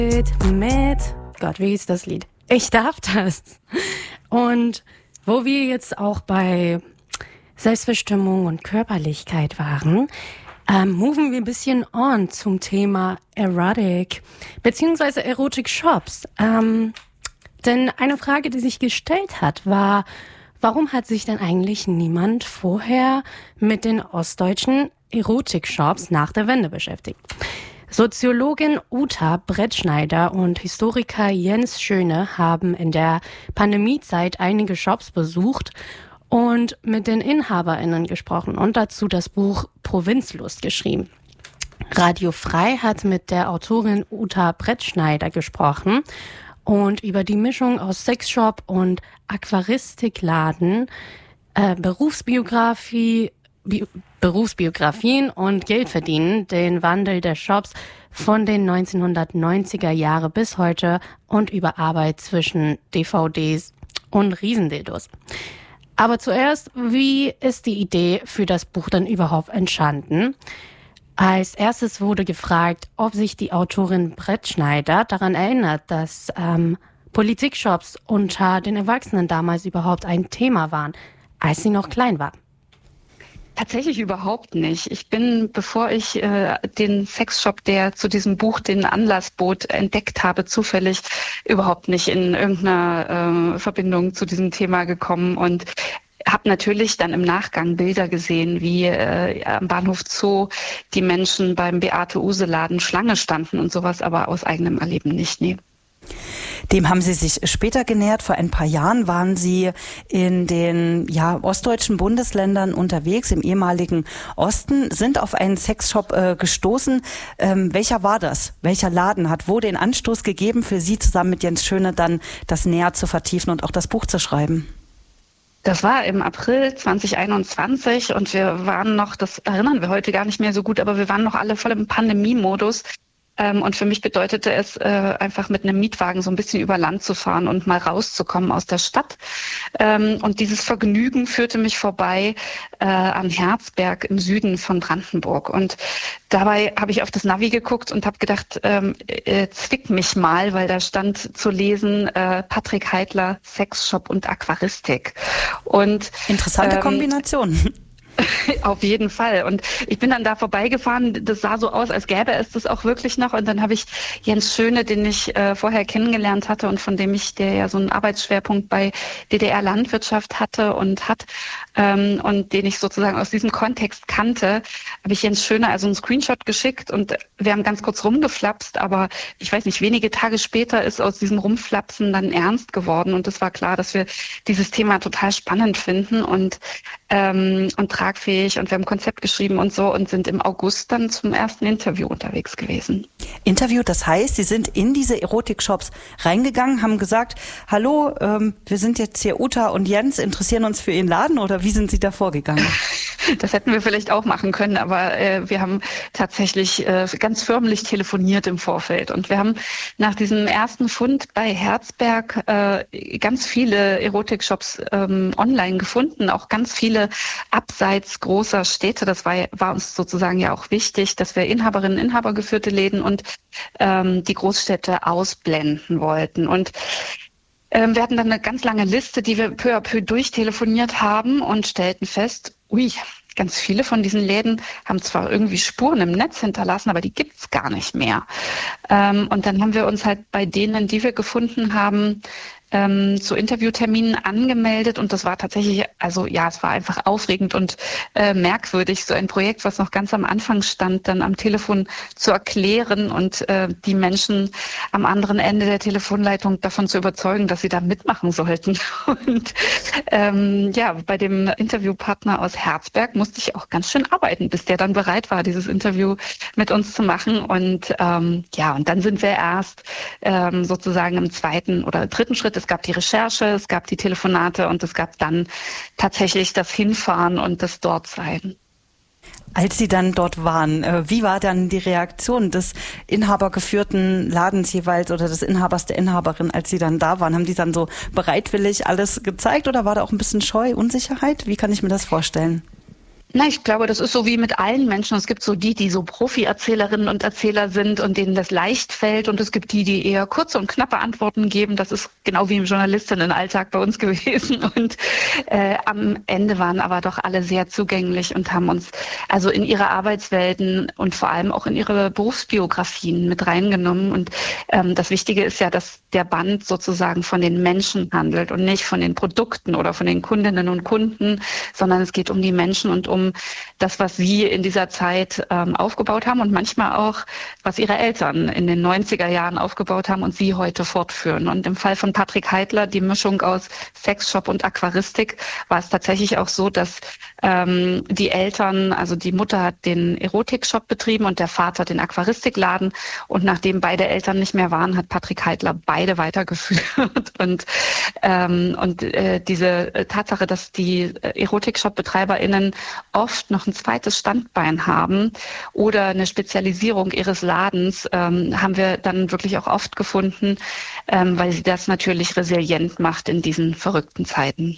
Mit Gott, wie ist das Lied? Ich darf das. Und wo wir jetzt auch bei Selbstbestimmung und Körperlichkeit waren, moven wir ein bisschen on zum Thema Erotic, beziehungsweise Erotic-Shops. Denn eine Frage, die sich gestellt hat, war, warum hat sich denn eigentlich niemand vorher mit den ostdeutschen Erotik-Shops nach der Wende beschäftigt? Soziologin Uta Brettschneider und Historiker Jens Schöne haben in der Pandemiezeit einige Shops besucht und mit den InhaberInnen gesprochen und dazu das Buch Provinzlust geschrieben. Radio Frei hat mit der Autorin Uta Brettschneider gesprochen und über die Mischung aus Sexshop und Aquaristikladen, Berufsbiografien und Geldverdienen, den Wandel der Shops von den 1990er Jahre bis heute und über Arbeit zwischen DVDs und Riesendildos. Aber zuerst, wie ist die Idee für das Buch denn überhaupt entstanden? Als erstes wurde gefragt, ob sich die Autorin Brettschneider daran erinnert, dass Politikshops unter den Erwachsenen damals überhaupt ein Thema waren, als sie noch klein war. Tatsächlich überhaupt nicht. Ich bin, bevor ich den Sexshop, der zu diesem Buch den Anlass bot, entdeckt habe, zufällig überhaupt nicht in irgendeiner Verbindung zu diesem Thema gekommen und habe natürlich dann im Nachgang Bilder gesehen, wie am Bahnhof Zoo die Menschen beim Beate-Uhse-Laden Schlange standen und sowas, aber aus eigenem Erleben nicht, nee. Dem haben Sie sich später genähert. Vor ein paar Jahren waren Sie in den ostdeutschen Bundesländern unterwegs, im ehemaligen Osten, sind auf einen Sexshop gestoßen. Welcher war das? Welcher Laden hat wo den Anstoß gegeben, für Sie zusammen mit Jens Schöne dann das näher zu vertiefen und auch das Buch zu schreiben? Das war im April 2021 und wir waren noch, das erinnern wir heute gar nicht mehr so gut, aber wir waren noch alle voll im Pandemie-Modus. Und für mich bedeutete es, einfach mit einem Mietwagen so ein bisschen über Land zu fahren und mal rauszukommen aus der Stadt. Und dieses Vergnügen führte mich vorbei an Herzberg im Süden von Brandenburg. Und dabei habe ich auf das Navi geguckt und habe gedacht, zwick mich mal, weil da stand zu lesen Patrick Heidler, Sexshop und Aquaristik. Und interessante Kombination. Auf jeden Fall. Und ich bin dann da vorbeigefahren. Das sah so aus, als gäbe es das auch wirklich noch. Und dann habe ich Jens Schöne, den ich vorher kennengelernt hatte und von dem der ja so einen Arbeitsschwerpunkt bei DDR-Landwirtschaft hatte und hat und den ich sozusagen aus diesem Kontext kannte, habe ich Jens Schöne also einen Screenshot geschickt und wir haben ganz kurz rumgeflapst. Aber ich weiß nicht, wenige Tage später ist aus diesem Rumflapsen dann ernst geworden. Und es war klar, dass wir dieses Thema total spannend finden und tragfähig und wir haben ein Konzept geschrieben und so und sind im August dann zum ersten Interview unterwegs gewesen. Interview, das heißt, Sie sind in diese Erotik-Shops reingegangen, haben gesagt, hallo, wir sind jetzt hier Uta und Jens, interessieren uns für Ihren Laden oder wie sind Sie da vorgegangen? Das hätten wir vielleicht auch machen können, aber wir haben tatsächlich ganz förmlich telefoniert im Vorfeld und wir haben nach diesem ersten Fund bei Herzberg ganz viele Erotik-Shops online gefunden, auch ganz viele abseits großer Städte. Das war uns sozusagen ja auch wichtig, dass wir Inhaberinnen und Inhaber geführte Läden und die Großstädte ausblenden wollten. Und wir hatten dann eine ganz lange Liste, die wir peu à peu durchtelefoniert haben und stellten fest, ganz viele von diesen Läden haben zwar irgendwie Spuren im Netz hinterlassen, aber die gibt's gar nicht mehr. Und dann haben wir uns halt bei denen, die wir gefunden haben, zu Interviewterminen angemeldet und das war tatsächlich, also ja, es war einfach aufregend und merkwürdig, so ein Projekt, was noch ganz am Anfang stand, dann am Telefon zu erklären und die Menschen am anderen Ende der Telefonleitung davon zu überzeugen, dass sie da mitmachen sollten. Und bei dem Interviewpartner aus Herzberg musste ich auch ganz schön arbeiten, bis der dann bereit war, dieses Interview mit uns zu machen. Und und dann sind wir erst sozusagen im zweiten oder dritten Schritt. Es gab die Recherche, es gab die Telefonate und es gab dann tatsächlich das Hinfahren und das Dortsein. Als Sie dann dort waren, wie war dann die Reaktion des inhabergeführten Ladens jeweils oder des Inhabers, der Inhaberin, als Sie dann da waren? Haben die dann so bereitwillig alles gezeigt oder war da auch ein bisschen Scheu, Unsicherheit? Wie kann ich mir das vorstellen? Na, ich glaube, das ist so wie mit allen Menschen. Es gibt so die so Profi-Erzählerinnen und Erzähler sind und denen das leicht fällt. Und es gibt die eher kurze und knappe Antworten geben. Das ist genau wie im Journalistinnenalltag bei uns gewesen. Und am Ende waren aber doch alle sehr zugänglich und haben uns also in ihre Arbeitswelten und vor allem auch in ihre Berufsbiografien mit reingenommen. Und das Wichtige ist ja, dass der Band sozusagen von den Menschen handelt und nicht von den Produkten oder von den Kundinnen und Kunden, sondern es geht um die Menschen und um das, was sie in dieser Zeit aufgebaut haben und manchmal auch, was ihre Eltern in den 90er Jahren aufgebaut haben und sie heute fortführen. Und im Fall von Patrick Heitler, die Mischung aus Sexshop und Aquaristik, war es tatsächlich auch so, dass die Eltern, also die Mutter hat den Erotikshop betrieben und der Vater den Aquaristikladen. Und nachdem beide Eltern nicht mehr waren, hat Patrick Heitler beide weitergeführt. Und diese Tatsache, dass die Erotikshop-BetreiberInnen oft noch ein zweites Standbein haben oder eine Spezialisierung ihres Ladens, haben wir dann wirklich auch oft gefunden, weil sie das natürlich resilient macht in diesen verrückten Zeiten.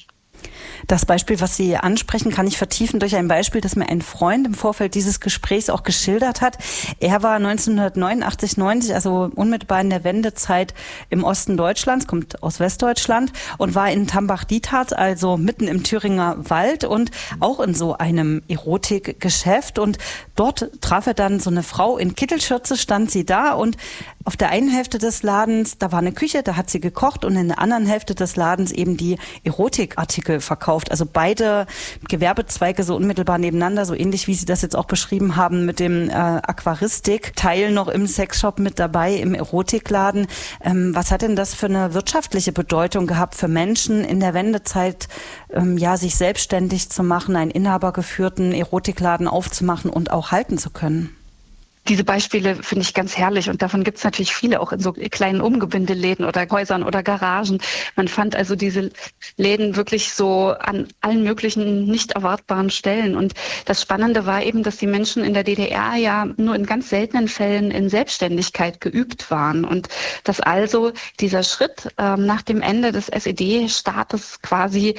Das Beispiel, was Sie ansprechen, kann ich vertiefen durch ein Beispiel, das mir ein Freund im Vorfeld dieses Gesprächs auch geschildert hat. Er war 1989, 90, also unmittelbar in der Wendezeit im Osten Deutschlands, kommt aus Westdeutschland und war in Tambach-Dietharz, also mitten im Thüringer Wald und auch in so einem Erotikgeschäft. Und dort traf er dann so eine Frau in Kittelschürze, stand sie da und auf der einen Hälfte des Ladens, da war eine Küche, da hat sie gekocht und in der anderen Hälfte des Ladens eben die Erotikartikel verkauft. Also beide Gewerbezweige so unmittelbar nebeneinander, so ähnlich wie Sie das jetzt auch beschrieben haben mit dem Aquaristik-Teil noch im Sexshop mit dabei, im Erotikladen. Was hat denn das für eine wirtschaftliche Bedeutung gehabt für Menschen in der Wendezeit, sich selbstständig zu machen, einen inhabergeführten Erotikladen aufzumachen und auch halten zu können? Diese Beispiele finde ich ganz herrlich und davon gibt es natürlich viele auch in so kleinen Umgebindeläden oder Häusern oder Garagen. Man fand also diese Läden wirklich so an allen möglichen nicht erwartbaren Stellen. Und das Spannende war eben, dass die Menschen in der DDR ja nur in ganz seltenen Fällen in Selbstständigkeit geübt waren und dass also dieser Schritt nach dem Ende des SED-Staates quasi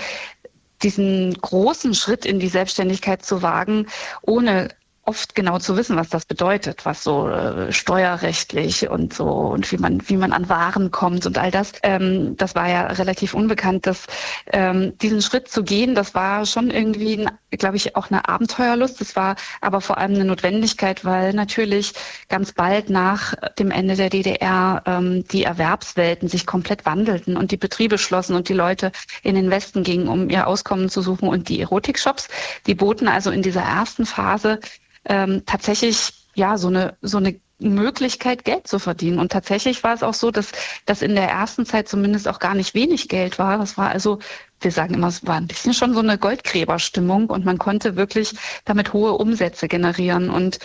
diesen großen Schritt in die Selbstständigkeit zu wagen, ohne oft genau zu wissen, was das bedeutet, was so steuerrechtlich und so und wie man an Waren kommt und all das. Das war ja relativ unbekannt, dass diesen Schritt zu gehen, das war schon irgendwie, glaube ich, auch eine Abenteuerlust. Das war aber vor allem eine Notwendigkeit, weil natürlich ganz bald nach dem Ende der DDR die Erwerbswelten sich komplett wandelten und die Betriebe schlossen und die Leute in den Westen gingen, um ihr Auskommen zu suchen. Und die Erotikshops, die boten also in dieser ersten Phase tatsächlich so eine Möglichkeit, Geld zu verdienen. Und tatsächlich war es auch so, dass das in der ersten Zeit zumindest auch gar nicht wenig Geld war. Das war also, wir sagen immer, es war ein bisschen schon so eine Goldgräberstimmung und man konnte wirklich damit hohe Umsätze generieren. Und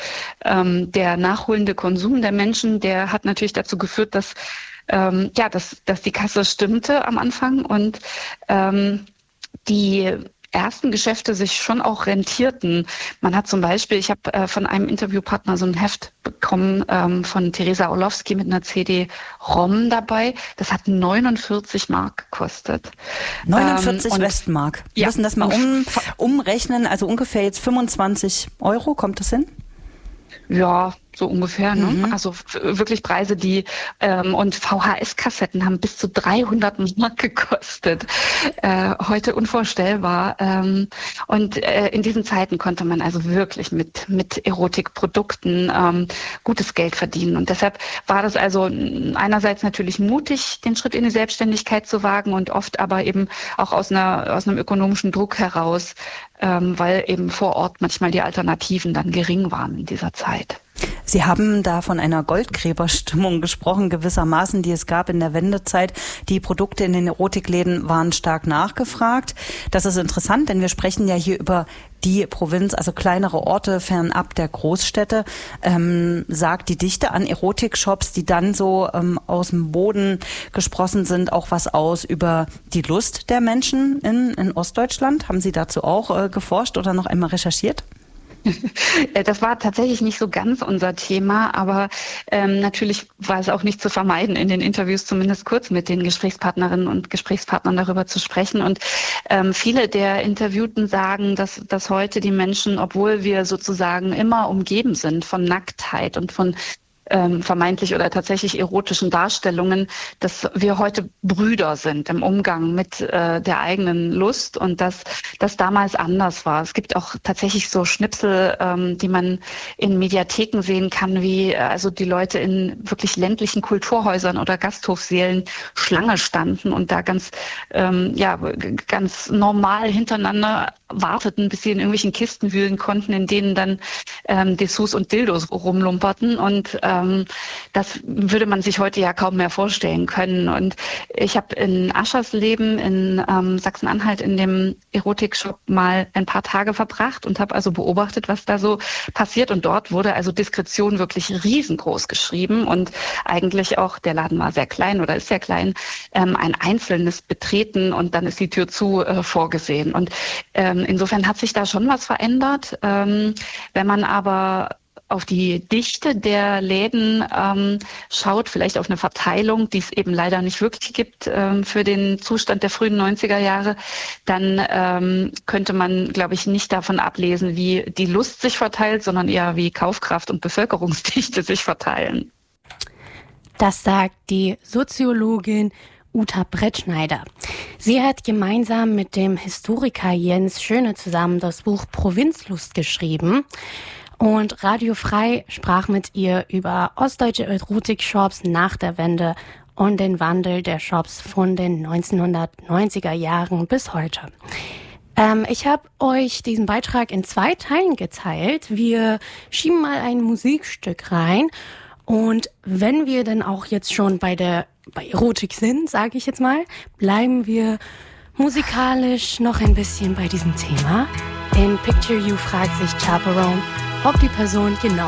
der nachholende Konsum der Menschen, der hat natürlich dazu geführt, dass die Kasse stimmte am Anfang und die ersten Geschäfte sich schon auch rentierten. Man hat zum Beispiel, ich habe von einem Interviewpartner so ein Heft bekommen von Theresa Orlowski mit einer CD-ROM dabei. Das hat 49 Mark gekostet. 49 Westmark. Wir müssen das mal umrechnen, also ungefähr jetzt 25 €, kommt das hin? Ja, so ungefähr. Ne? Also wirklich Preise, die und VHS-Kassetten haben bis zu 300 Mark gekostet. Heute unvorstellbar. Und in diesen Zeiten konnte man also wirklich mit Erotikprodukten gutes Geld verdienen. Und deshalb war das also einerseits natürlich mutig, den Schritt in die Selbstständigkeit zu wagen und oft aber eben auch aus einem ökonomischen Druck heraus, weil eben vor Ort manchmal die Alternativen dann gering waren in dieser Zeit. Sie haben da von einer Goldgräberstimmung gesprochen, gewissermaßen, die es gab in der Wendezeit. Die Produkte in den Erotikläden waren stark nachgefragt. Das ist interessant, denn wir sprechen ja hier über die Provinz, also kleinere Orte fernab der Großstädte. Sagt die Dichte an Erotikshops, die dann so aus dem Boden gesprossen sind, auch was aus über die Lust der Menschen in Ostdeutschland? Haben Sie dazu auch geforscht oder noch einmal recherchiert? Das war tatsächlich nicht so ganz unser Thema, aber natürlich war es auch nicht zu vermeiden, in den Interviews zumindest kurz mit den Gesprächspartnerinnen und Gesprächspartnern darüber zu sprechen. Und viele der Interviewten sagen, dass heute die Menschen, obwohl wir sozusagen immer umgeben sind von Nacktheit und von vermeintlich oder tatsächlich erotischen Darstellungen, dass wir heute Brüder sind im Umgang mit der eigenen Lust und dass das damals anders war. Es gibt auch tatsächlich so Schnipsel, die man in Mediatheken sehen kann, wie also die Leute in wirklich ländlichen Kulturhäusern oder Gasthofsälen Schlange standen und da ganz normal hintereinander warteten, bis sie in irgendwelchen Kisten wühlen konnten, in denen dann Dessous und Dildos rumlumperten. Und das würde man sich heute ja kaum mehr vorstellen können. Und ich habe in Aschersleben in Sachsen-Anhalt in dem Erotikshop mal ein paar Tage verbracht und habe also beobachtet, was da so passiert. Und dort wurde also Diskretion wirklich riesengroß geschrieben und eigentlich auch, der Laden war sehr klein oder ist sehr klein, ein einzelnes Betreten und dann ist die Tür zu vorgesehen. Und insofern hat sich da schon was verändert. Wenn man aber auf die Dichte der Läden schaut, vielleicht auf eine Verteilung, die es eben leider nicht wirklich gibt für den Zustand der frühen 90er Jahre, dann könnte man, glaube ich, nicht davon ablesen, wie die Lust sich verteilt, sondern eher wie Kaufkraft und Bevölkerungsdichte sich verteilen. Das sagt die Soziologin Uta Brettschneider. Sie hat gemeinsam mit dem Historiker Jens Schöne zusammen das Buch Provinzlust geschrieben. Und Radio Frei sprach mit ihr über ostdeutsche Erotikshops nach der Wende und den Wandel der Shops von den 1990er Jahren bis heute. Ich habe euch diesen Beitrag in 2 Teilen geteilt. Wir schieben mal ein Musikstück rein. Und wenn wir dann auch jetzt schon bei Erotik sind, sage ich jetzt mal, bleiben wir musikalisch noch ein bisschen bei diesem Thema. In Picture You fragt sich Chaperone, ob die Person genau